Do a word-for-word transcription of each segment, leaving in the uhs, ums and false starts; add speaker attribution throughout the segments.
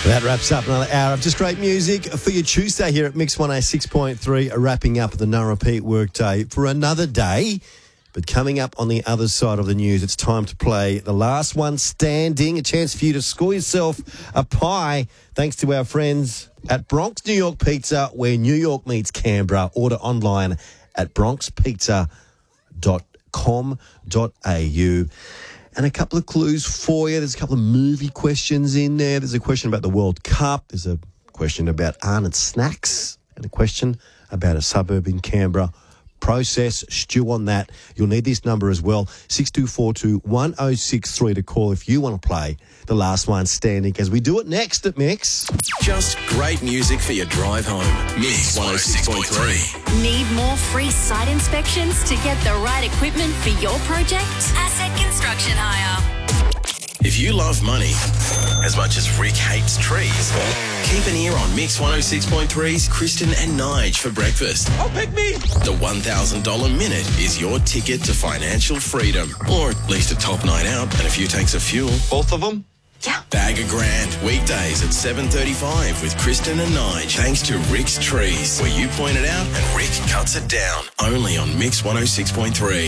Speaker 1: That wraps up another hour of just great music for your Tuesday here at Mix one oh six point three, wrapping up the no repeat workday for another day. But coming up on the other side of the news, it's time to play The Last One Standing, a chance for you to score yourself a pie thanks to our friends at Bronx New York Pizza, where New York meets Canberra. Order online at bronx pizza dot com dot a u. And a couple of clues for you. There's a couple of movie questions in there. There's a question about the World Cup. There's a question about Arnott's Snacks and a question about a suburb in Canberra. Process, stew on that. You'll need this number as well, six two four two, one oh six three to call if you want to play The Last One Standing, as we do it next at Mix.
Speaker 2: Just great music for your drive home. Mix one oh six point three.
Speaker 3: Need more free site inspections to get the right equipment for your project? Asset Construction Hire.
Speaker 2: If you love money as much as Rick hates trees, keep an ear on Mix one oh six point three's Kristen and Nige for breakfast.
Speaker 4: Oh, pick me!
Speaker 2: The one thousand dollars minute is your ticket to financial freedom, or at least a top night out and a few tanks of fuel.
Speaker 4: Both of them?
Speaker 3: Yeah.
Speaker 2: Bag a grand, weekdays at seven thirty-five with Kristen and Nige, thanks to Rick's Trees, where you point it out and Rick cuts it down. Only on Mix one oh six point three.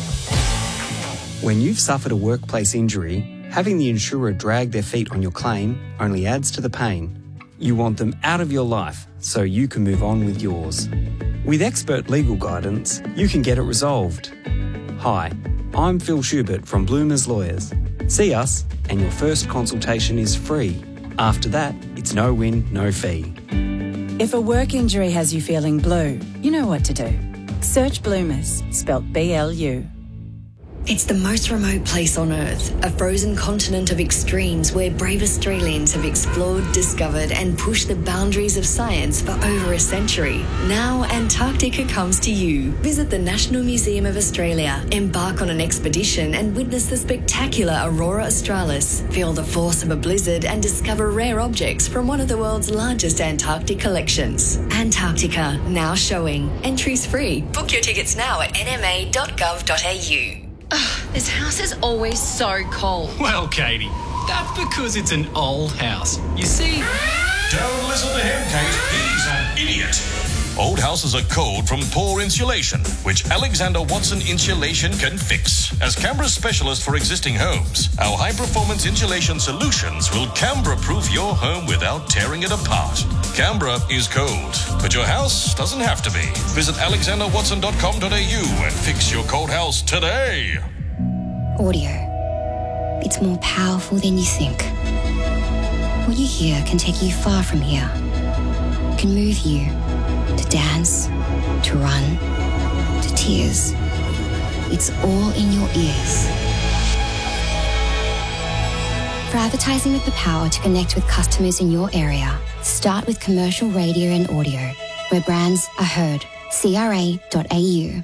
Speaker 5: When you've suffered a workplace injury, having the insurer drag their feet on your claim only adds to the pain. You want them out of your life so you can move on with yours. With expert legal guidance, you can get it resolved. Hi, I'm Phil Schubert from Bloomers Lawyers. See us and your first consultation is free. After that, it's no win, no fee.
Speaker 6: If a work injury has you feeling blue, you know what to do. Search Bloomers, spelt B L U.
Speaker 7: It's the most remote place on Earth, a frozen continent of extremes where brave Australians have explored, discovered and pushed the boundaries of science for over a century. Now Antarctica comes to you. Visit the National Museum of Australia, embark on an expedition and witness the spectacular Aurora Australis. Feel the force of a blizzard and discover rare objects from one of the world's largest Antarctic collections. Antarctica, now showing. Entries free. Book your tickets now at n m a dot gov dot a u.
Speaker 8: Ugh, this house is always so cold.
Speaker 9: Well, Katie, that's because it's an old house. You see...
Speaker 10: Don't listen to him, Kate. He's an idiot. Old houses are cold from poor insulation, which Alexander Watson Insulation can fix. As Canberra's specialist for existing homes, our high-performance insulation solutions will Canberra-proof your home without tearing it apart. Canberra is cold, but your house doesn't have to be. Visit alexander watson dot com dot a u and fix your cold house today.
Speaker 11: Audio. It's more powerful than you think. What you hear can take you far from here. Can move you to dance, to run, to tears. It's all in your ears. For advertising with the power to connect with customers in your area, start with commercial radio and audio, where brands are heard. c r a dot a u.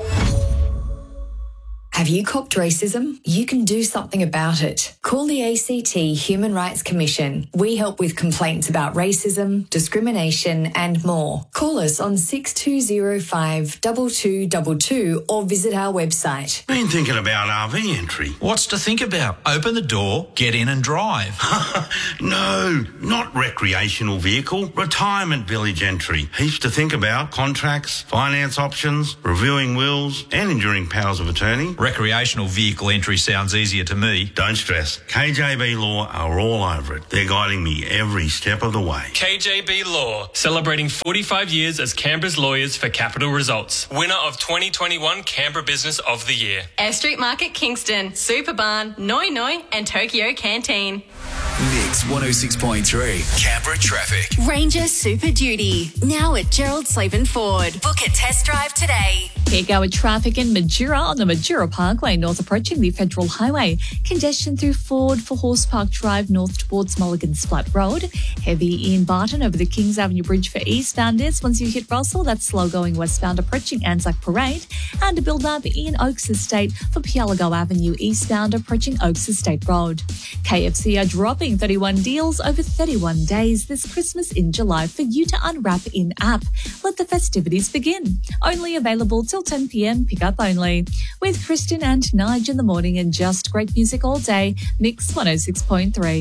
Speaker 7: Have you copped racism? You can do something about it. Call the A C T Human Rights Commission. We help with complaints about racism, discrimination and more. Call us on six two zero five, two two two two or visit our website.
Speaker 12: Been thinking about R V entry.
Speaker 13: What's to think about? Open the door, get in and drive.
Speaker 12: No, not recreational vehicle. Retirement village entry. Heaps to think about. Contracts, finance options, reviewing wills and enduring powers of attorney.
Speaker 13: Recreational vehicle entry sounds easier to me.
Speaker 12: Don't stress. K J B Law are all over it. They're guiding me every step of the way.
Speaker 14: K J B Law, celebrating forty-five years as Canberra's lawyers for capital results. Winner of twenty twenty-one Canberra Business of the Year.
Speaker 3: Air Street Market Kingston, Super Barn, Noi Noi and Tokyo Canteen.
Speaker 2: Mix one oh six point three, Canberra traffic.
Speaker 3: Ranger Super Duty, now at Gerald Slaven Ford. Book a test drive today.
Speaker 15: Pick out with traffic in Majura on the Majura Parkway, north approaching the Federal Highway. Congestion through Ford for Horse Park Drive, north towards Mulligan's Flat Road. Heavy in Barton over the Kings Avenue Bridge for eastbounders. Once you hit Russell, that's slow going westbound approaching Anzac Parade. And a build-up in Oaks Estate for Pialago Avenue eastbound approaching Oaks Estate Road. K F C are dropping thirty-one deals over thirty-one days this Christmas in July for you to unwrap in-app. Let the festivities begin. Only available till ten p.m, pick up only. With Kristen and Nige in the morning and just great music all day, Mix one oh six point three.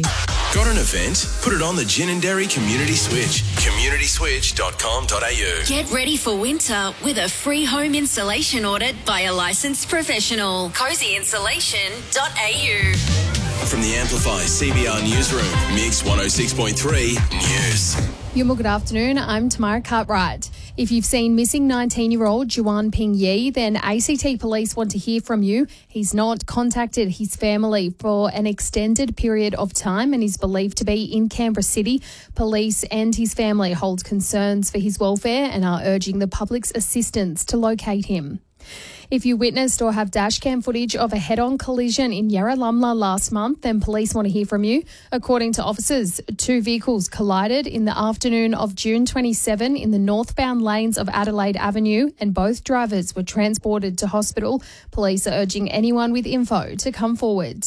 Speaker 2: Got an event? Put it on the Ginninderry Community Switch. community switch dot com dot a u.
Speaker 3: Get ready for winter with a free home installation audit by a licensed professional. cozy insulation dot a u.
Speaker 2: From the Amplify C B R Newsroom, Mix one oh six point three News.
Speaker 4: Yuma, good afternoon. I'm Tamara Cartwright. If you've seen missing nineteen-year-old Juan Ping Yi, then A C T police want to hear from you. He's not contacted his family for an extended period of time and is believed to be in Canberra City. Police and his family hold concerns for his welfare and are urging the public's assistance to locate him. If you witnessed or have dashcam footage of a head-on collision in Yarralumla last month, then police want to hear from you. According to officers, two vehicles collided in the afternoon of June twenty-seventh in the northbound lanes of Adelaide Avenue, and both drivers were transported to hospital. Police are urging anyone with info to come forward.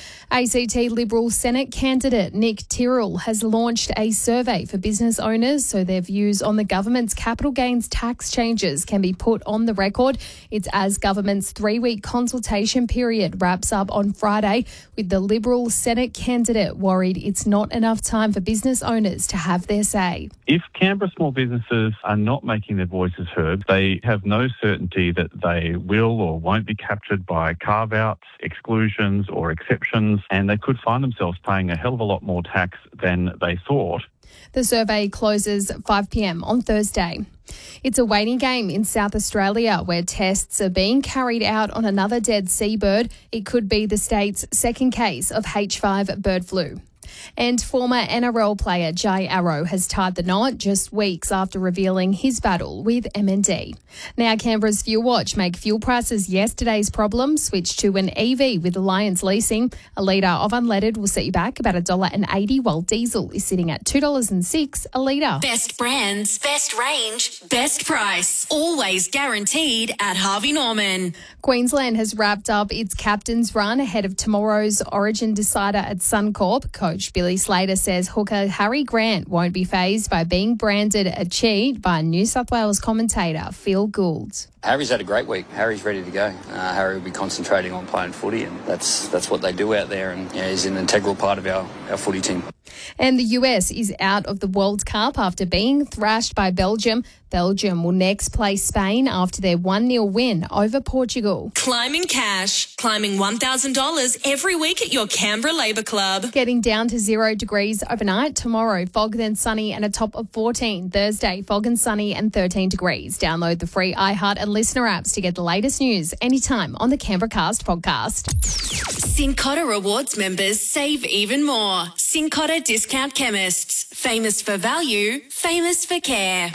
Speaker 4: A C T Liberal Senate candidate Nick Tyrrell has launched a survey for business owners so their views on the government's capital gains tax changes can be put on the record. It's as government's three-week consultation period wraps up on Friday, with the Liberal Senate candidate worried it's not enough time for business owners to have their say.
Speaker 16: If Canberra small businesses are not making their voices heard, they have no certainty that they will or won't be captured by carve-outs, exclusions or exceptions, and they could find themselves paying a hell of a lot more tax than they thought.
Speaker 4: The survey closes five p.m. on Thursday. It's a waiting game in South Australia where tests are being carried out on another dead seabird. It could be the state's second case of H five bird flu. And former N R L player Jai Arrow has tied the knot just weeks after revealing his battle with M N D. Now Canberra's Fuel Watch make fuel prices yesterday's problem switch to an E V with Alliance Leasing. A litre of unleaded will set you back about one dollar eighty, while diesel is sitting at two dollars six a litre.
Speaker 3: Best brands, best range, best price. Always guaranteed at Harvey Norman.
Speaker 4: Queensland has wrapped up its captain's run ahead of tomorrow's Origin decider at Suncorp. Coach Billy Slater says hooker Harry Grant won't be fazed by being branded a cheat by New South Wales commentator Phil Gould.
Speaker 17: Harry's had a great week. Harry's ready to go. Uh, Harry will be concentrating on playing footy, and that's that's what they do out there, and yeah, he's an integral part of our, our footy team.
Speaker 4: And the U S is out of the World Cup after being thrashed by Belgium. Belgium will next play Spain after their one nil win over Portugal.
Speaker 3: Climbing cash. Climbing one thousand dollars every week at your Canberra Labour Club.
Speaker 4: Getting down to zero degrees overnight. Tomorrow, fog then sunny and a top of fourteen. Thursday, fog and sunny and thirteen degrees. Download the free iHeart and Listener apps to get the latest news anytime on the Canberra Cast podcast.
Speaker 3: Cincotta Rewards members save even more. Cincotta Discount Chemists. Famous for value, famous for care.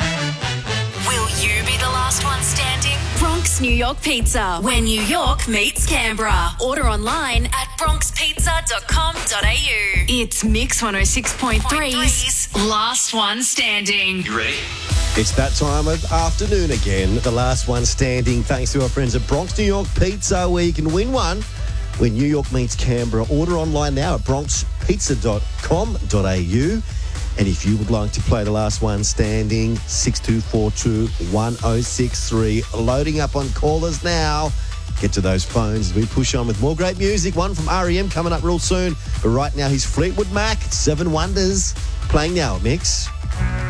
Speaker 3: Will you be the last one standing? Bronx New York Pizza, where New York meets Canberra. Order online at bronx pizza dot com dot a u. It's Mix one oh six point three's Last One Standing.
Speaker 10: You ready?
Speaker 1: It's that time of afternoon again, the last one standing, thanks to our friends at Bronx New York Pizza, where you can win one when New York meets Canberra. Order online now at bronx pizza dot com dot a u. And if you would like to play the last one standing, six two four two, one oh six three, loading up on callers now. Get to those phones as we push on with more great music. One from R E M coming up real soon. But right now, he's Fleetwood Mac, Seven Wonders, playing now at Mix.